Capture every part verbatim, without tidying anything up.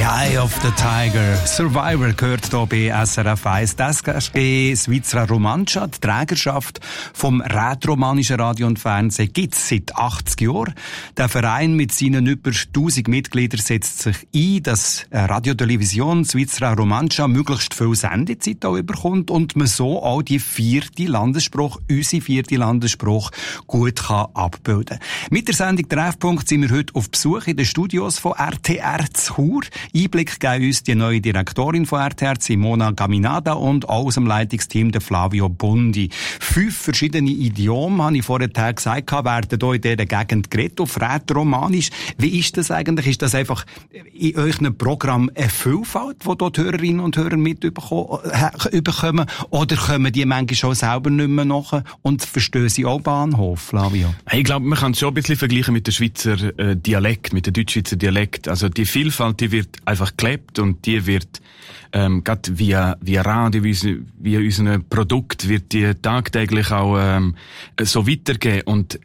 Eye of the Tiger. Survivor gehört hier bei S R F eins. Das ist bei Svizra Romancia. Die Trägerschaft vom rätoromanischen Radio und Fernsehen gibt es seit achtzig Jahren. Der Verein mit seinen über tausend Mitgliedern setzt sich ein, dass Radio-Television Svizra Romancia möglichst viel Sendezeit auch überkommt und man so auch die vierte Landesspruch, unsere vierte Landesspruch, gut kann abbilden. Mit der Sendung Treffpunkt sind wir heute auf Besuch in den Studios von R T R zu Chur. Einblick geben uns die neue Direktorin von R T R, Simona Gaminada, und auch aus dem Leitungsteam der Flavio Bondi. Fünf verschiedene Idiomen, habe ich vorher gesagt, werden hier in dieser Gegend geredet, auf Rätoromanisch. Wie ist das eigentlich? Ist das einfach in euren Programm eine Vielfalt, die dort Hörerinnen und Hörer mitbekommen? Oder kommen die manchmal schon selber nicht mehr nach und verstehen sie auch Bahnhof, Flavio? Ich glaube, man kann es schon ein bisschen vergleichen mit dem Schweizer äh, Dialekt, mit dem Deutschschweizer Dialekt. Also die Vielfalt, die wird einfach gelebt und die wird ähm, gerade via, via Radio, via, via unser Produkt, wird die tagtäglich auch ähm, so weitergehen. Und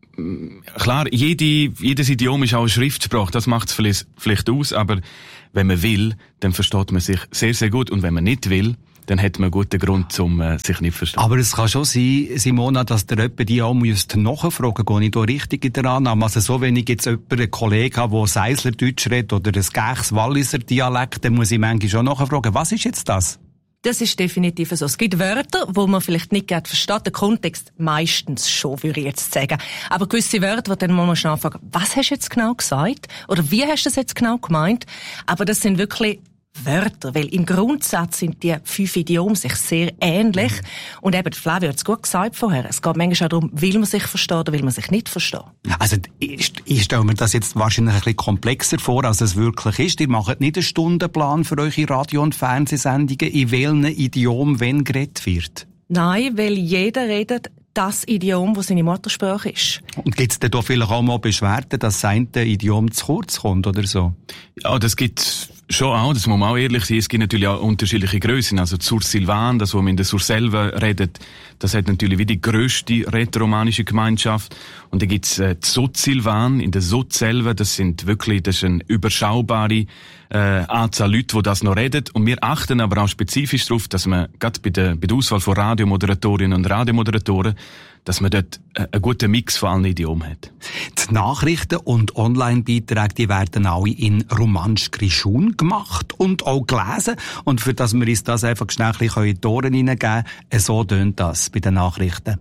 klar, jede, jedes Idiom ist auch eine Schriftsprache, das macht es vielleicht, vielleicht aus, aber wenn man will, dann versteht man sich sehr, sehr gut. Und wenn man nicht will, dann hat man einen guten Grund, um äh, sich nicht zu verstehen. Aber es kann schon sein, Simona, dass der jemand die auch müsst nachfragen, gehe ich da richtig in der Annahme? Also so, wenn ich jetzt jemanden, einen Kollegen habe, der Seisler Deutsch redet oder ein Gächs Walliser Dialekt, dann muss ich manchmal schon nachfragen, was ist jetzt das? Das ist definitiv so. Es gibt Wörter, wo man vielleicht nicht gerade versteht. Der Kontext meistens schon, würde ich jetzt sagen. Aber gewisse Wörter, wo dann muss man schon fragen, was hast du jetzt genau gesagt? Oder wie hast du das jetzt genau gemeint? Aber das sind wirklich Wörter, weil im Grundsatz sind die fünf Idiome sich sehr ähnlich. Mhm. Und eben, Flavio hat es gut gesagt vorher, es geht manchmal auch darum, will man sich verstehen oder will man sich nicht verstehen. Also, ich, ich stelle mir das jetzt wahrscheinlich ein bisschen komplexer vor, als es wirklich ist. Ihr macht nicht einen Stundenplan für eure Radio- und Fernsehsendungen, in welchem Idiom wenn geredet wird? Nein, weil jeder redet das Idiom, das seine Muttersprache ist. Und gibt es denn da vielleicht auch mal Beschwerden, dass das eine Idiom zu kurz kommt oder so? Ja, das gibt schon auch, das muss man auch ehrlich sein. Es gibt natürlich auch unterschiedliche Grössen. Also Sur-Silvan, das, wo man in der Surselva redet, das hat natürlich wie die grösste rätoromanische Gemeinschaft. Und dann gibt's äh, Sud-Silvan in der Sud-Selva, das sind wirklich, das ist eine überschaubare äh, Anzahl Leute, die das noch reden. Und wir achten aber auch spezifisch darauf, dass man gerade bei der, bei der Auswahl von Radiomoderatorinnen und Radiomoderatoren, dass man dort einen guten Mix von allen Idiomen hat. Die Nachrichten und Online-Beiträge, die werden alle in Romansch Grischun gemacht und auch gelesen. Und für das wir uns das einfach schnell in die Ohren hineingeben, so tönt das bei den Nachrichten.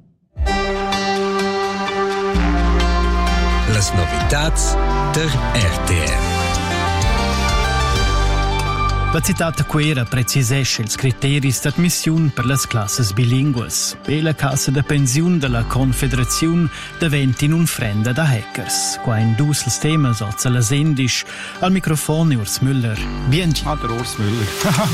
Las novidades der R T R. La citata quera precisesce ils criteris d'admission per las classes bilingues e la Cassa de Pensiun de la Confederaziun diventa un frenda da hackers. Qua in dus els temas als la sendisch al Mikrofon Urs Müller. Bienci. Ah, der Urs Müller.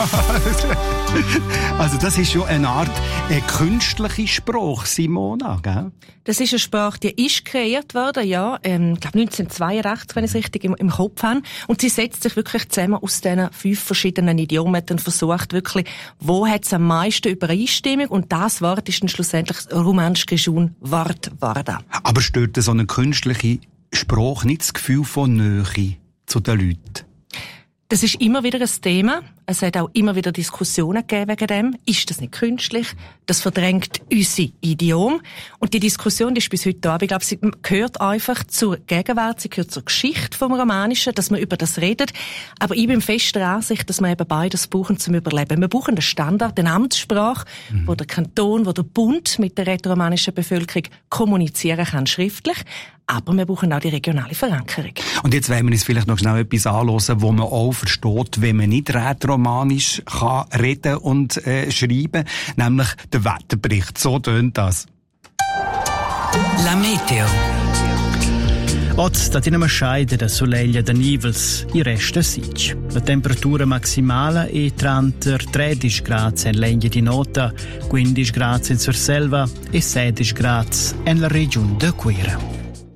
Also das ist schon eine Art eine künstliche Sprache, Simona, gell? Das ist eine Sprache, die ist kreiert worden, ja, ähm, ich glaube neunzehnhundertzweiundachtzig, wenn ich es richtig im, im Kopf habe. Und sie setzt sich wirklich zusammen aus diesen fünf verschiedenen Idiomen und versucht wirklich, wo hat es am meisten Übereinstimmung, und das Wort ist dann schlussendlich das Romansch-Grischun Wort geworden. Aber stört so eine künstliche Sprache nicht das Gefühl von Nähe zu den Leuten? Das ist immer wieder ein Thema. Es hat auch immer wieder Diskussionen gegeben wegen dem. Ist das nicht künstlich? Das verdrängt unsere Idiom. Und die Diskussion, die ist bis heute da. Aber ich glaube, sie gehört einfach zur Gegenwart, sie gehört zur Geschichte vom Romanischen, dass man über das redet. Aber ich bin fest der Ansicht, dass wir eben beides brauchen zum Überleben. Wir brauchen einen Standard, eine Amtssprache, mhm. wo der Kanton, wo der Bund mit der rätoromanischen Bevölkerung kommunizieren kann, schriftlich. Aber wir brauchen auch die regionale Verankerung. Und jetzt wollen wir uns vielleicht noch schnell etwas anhören, wo man auch versteht, wenn man nicht rätoromanisch kann reden und äh, schreiben, nämlich der Wetterbericht. So tönt das. La Meteo. Oggi sta in una scheide da soleglia da nivels, i resta sic. La temperatura maximale è tredici gradi in legna di nota, quindici gradi in Surselva e sedici gradi nella regione de Quera.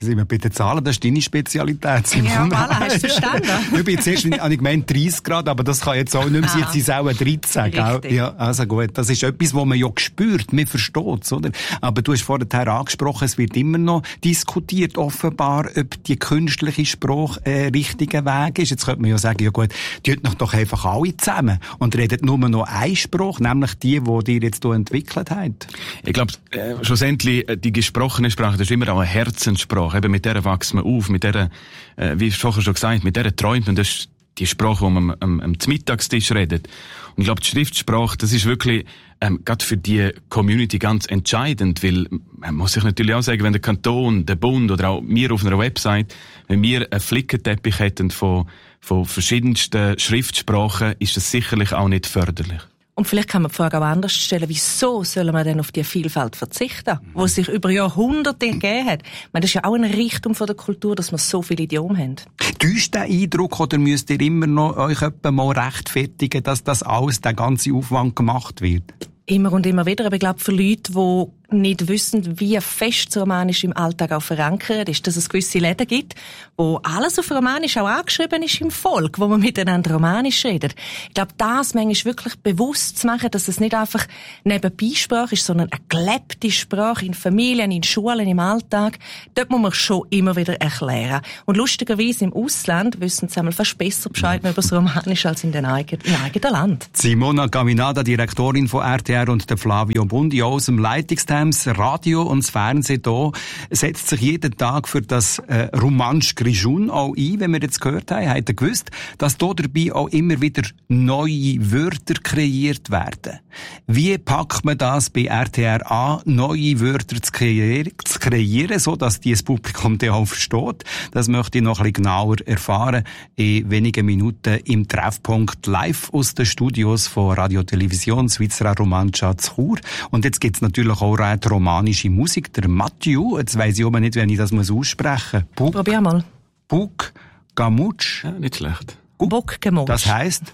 Sind wir bei den Zahlen, das ist deine Spezialität, Simon. Ja, voilà, hast du verstanden? Ich bin zuerst, habe ich gemeint, dreißig Grad, aber das kann jetzt auch nicht mehr sein, jetzt sind es auch dreizehn, gell? Ja, also gut, das ist etwas, was man ja spürt, man versteht es, oder? Aber du hast vorher angesprochen, es wird immer noch diskutiert, offenbar, ob die künstliche Sprache ein richtiger Weg ist. Jetzt könnte man ja sagen, ja gut, tut noch doch einfach alle zusammen und redet nur noch eine Sprache, nämlich die, die ihr jetzt hier entwickelt habt. Ich glaube, äh, schlussendlich, äh, die gesprochene Sprache, das ist immer auch eine Herzenssprache. Eben mit der wächst man auf, mit der, äh, wie vorher schon gesagt, mit der träumt man. Das ist die Sprache, die man am, am, am Mittagstisch redet. Und ich glaube, die Schriftsprache, das ist wirklich ähm, gerade für die Community ganz entscheidend, weil man muss sich natürlich auch sagen, wenn der Kanton, der Bund oder auch wir auf einer Website, wenn wir einen Flickenteppich hätten von, von verschiedensten Schriftsprachen, ist das sicherlich auch nicht förderlich. Und vielleicht kann man die Frage auch anders stellen, wieso sollen wir denn auf die Vielfalt verzichten, die sich über Jahrhunderte gegeben hat? Ich meine, das ist ja auch ein Reichtum von der Kultur, dass wir so viele Idiomen haben. Täuscht der Eindruck, oder müsst ihr immer noch euch etwa mal rechtfertigen, dass das alles, der ganze Aufwand gemacht wird? Immer und immer wieder. Aber ich glaube, für Leute, die nicht wissen, wie fest das Romanisch im Alltag auch verankert ist, dass es gewisse Läden gibt, wo alles auf Romanisch auch angeschrieben ist im Volk, wo man miteinander Romanisch redet. Ich glaube, das manchmal wirklich bewusst zu machen, dass es nicht einfach Nebenbeisprache ist, sondern eine gelebte Sprache in Familien, in Schulen, im Alltag. Dort muss man schon immer wieder erklären. Und lustigerweise im Ausland wissen sie einmal fast besser Bescheid über das Romanisch als in den eigenen, im eigenen Land. Simona Gaminada, Direktorin von R T R, und der Flavio Bundi aus dem Leitungsteam. Das Radio und das Fernsehen hier setzt sich jeden Tag für das äh, Romansch Grischun auch ein, wenn wir jetzt gehört haben. Habt ihr gewusst, dass hier dabei auch immer wieder neue Wörter kreiert werden? Wie packt man das bei R T R an, neue Wörter zu kreieren, zu kreieren, so dass dieses Publikum die auch versteht? Das möchte ich noch ein bisschen genauer erfahren in wenigen Minuten im Treffpunkt live aus den Studios von Radio Television Svizzera Romancia zu Chur. Und jetzt gibt's natürlich auch romanische Musik, der Mathieu, jetzt weiss ich aber nicht, wenn ich das aussprechen muss. Probier mal. Buk Gamutsch. Ja, nicht schlecht. Buk Gamutsch. Das heisst?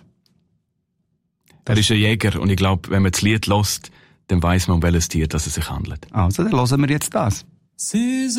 Er ist ein Jäger und ich glaube, wenn man das Lied hört, dann weiss man, um welches Tier dass es sich handelt. Also, dann hören wir jetzt das.